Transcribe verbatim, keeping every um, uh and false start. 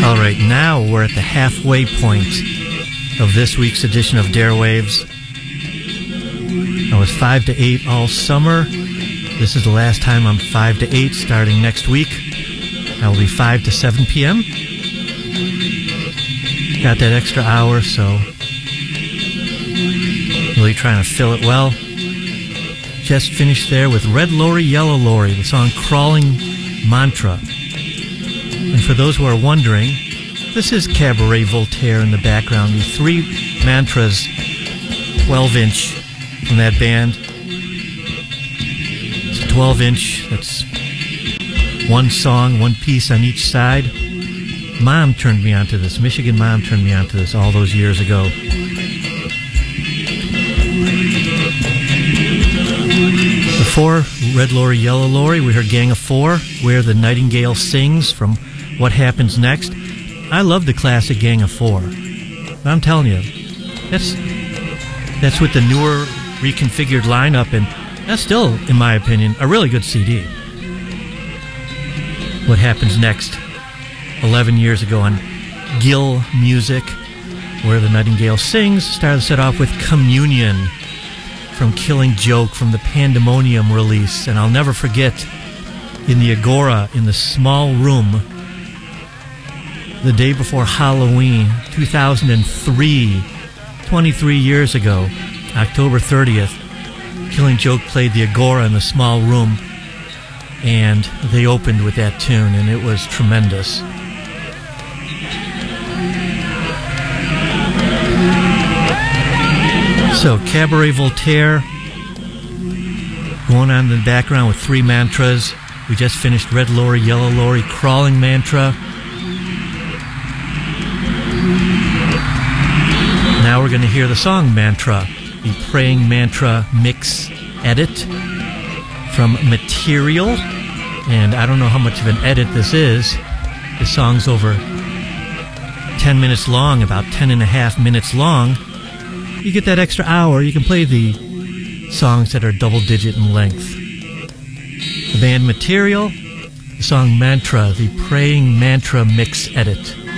All right, now we're at the halfway point of this week's edition of Dare Waves. I was five to eight all summer. This is the last time I'm five to eight starting next week. I will be five to seven p.m. Got that extra hour, so really trying to fill it well. Just finished there with Red Lorry, Yellow Lorry, the song Crawling Mantra. And for those who are wondering, this is Cabaret Voltaire in the background. The three mantras, twelve inch from that band. It's a twelve inch, that's one song, one piece on each side. Mom turned me onto this. Michigan Mom turned me onto this all those years ago. Before Red Lorry, Yellow Lorry, we heard Gang of Four, Where the Nightingale Sings from What Happens Next. I love the classic Gang of Four. I'm telling you, that's that's with the newer reconfigured lineup, and that's still, in my opinion, a really good C D. What Happens Next, eleven years ago on Gill Music, Where the Nightingale Sings. Started the set off with Communion from Killing Joke from the Pandemonium release. And I'll never forget, in the Agora, in the small room, the day before Halloween, two thousand three, twenty-three years ago, October thirtieth, Killing Joke played the Agora in the small room, and they opened with that tune, and it was tremendous. So, Cabaret Voltaire, going on in the background with three mantras. We just finished Red Lorry, Yellow Lorry, Crawling Mantra. Now we're going to hear the song Mantra, the Praying Mantra mix edit from Material. And I don't know how much of an edit this is. This song's over ten minutes long, about ten and a half minutes long. You get that extra hour, you can play the songs that are double digit in length. The band Material, the song Mantra, the Praying Mantra mix edit.